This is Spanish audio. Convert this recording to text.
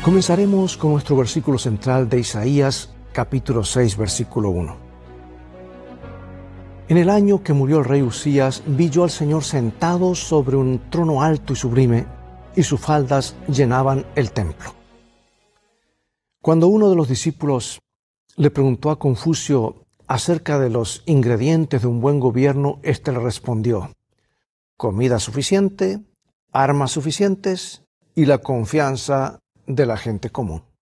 Comenzaremos con nuestro versículo central de Isaías, capítulo 6, versículo 1. En el año que murió el rey Usías, vi yo al Señor sentado sobre un trono alto y sublime, y sus faldas llenaban el templo. Cuando uno de los discípulos le preguntó a Confucio acerca de los ingredientes de un buen gobierno, éste le respondió: comida suficiente, armas suficientes y la confianza de la gente común.